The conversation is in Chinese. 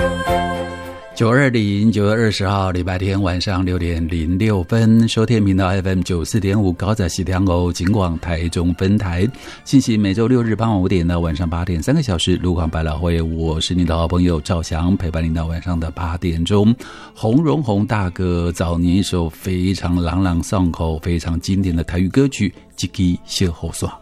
920礼拜天晚上6点06分，收听频道 FM94.5 高在西天欧警广台中分台，信息每周六日傍晚5点到晚上8点，3个小时路况百老汇，我是你的好朋友赵翔，陪伴你到晚上的8点钟。洪荣宏大哥早年一首非常朗朗上口、非常经典的台语歌曲《一支小雨伞》。